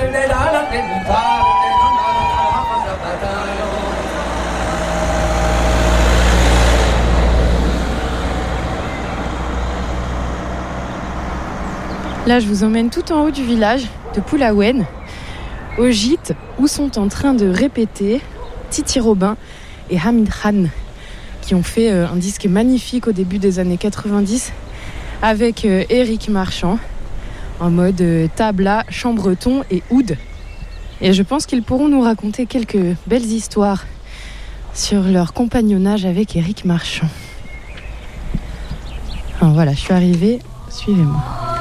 Là, je vous emmène tout en haut du village de Poulaouen, au gîte où sont en train de répéter Titi Robin et Hamid Khan, qui ont fait un disque magnifique au début des années 90 avec Éric Marchand en mode tabla, chambreton et oud. Et je pense qu'ils pourront nous raconter quelques belles histoires sur leur compagnonnage avec Éric Marchand. Alors voilà, je suis arrivée, suivez-moi.